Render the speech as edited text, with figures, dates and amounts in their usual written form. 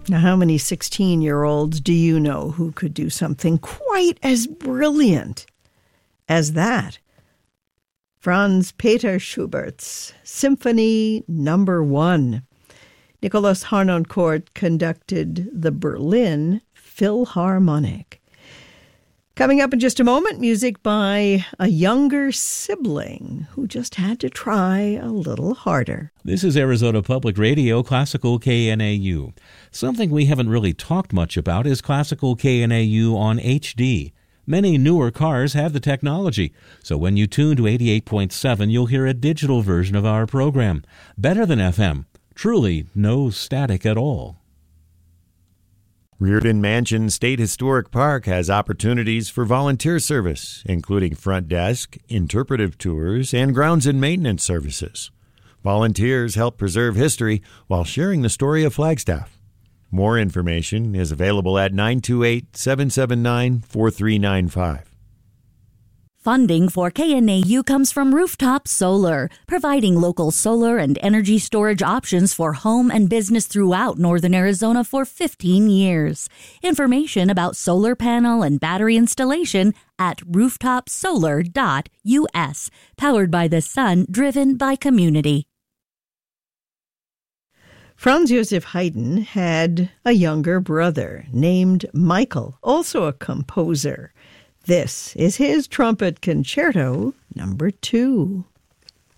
Now, how many 16-year-olds do you know who could do something quite as brilliant as that? Franz Peter Schubert's Symphony No. 1. Nicholas Harnoncourt conducted the Berlin Philharmonic. Coming up in just a moment, music by a younger sibling who just had to try a little harder. This is Arizona Public Radio, Classical KNAU. Something we haven't really talked much about is Classical KNAU on HD. Many newer cars have the technology, so when you tune to 88.7, you'll hear a digital version of our program. Better than FM. Truly no static at all. Reardon Mansion State Historic Park has opportunities for volunteer service, including front desk, interpretive tours, and grounds and maintenance services. Volunteers help preserve history while sharing the story of Flagstaff. More information is available at 928-779-4395. Funding for KNAU comes from Rooftop Solar, providing local solar and energy storage options for home and business throughout northern Arizona for 15 years. Information about solar panel and battery installation at rooftopsolar.us. Powered by the sun, driven by community. Franz Joseph Haydn had a younger brother named Michael, also a composer. This is his Trumpet Concerto No. 2.